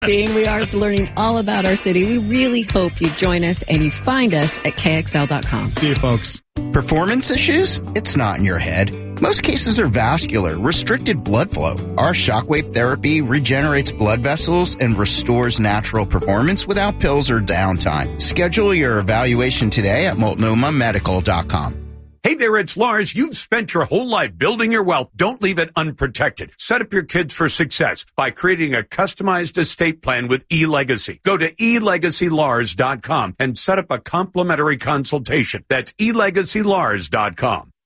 We are learning all about our city. We really hope you join us and you find us at KXL.com. See you, folks. Performance issues? It's not in your head. Most cases are vascular, restricted blood flow. Our shockwave therapy regenerates blood vessels and restores natural performance without pills or downtime. Schedule your evaluation today at multnomamedical.com. Hey there, it's Lars. You've spent your whole life building your wealth. Don't leave it unprotected. Set up your kids for success by creating a customized estate plan with eLegacy. Go to elegacylars.com and set up a complimentary consultation. That's elegacylars.com.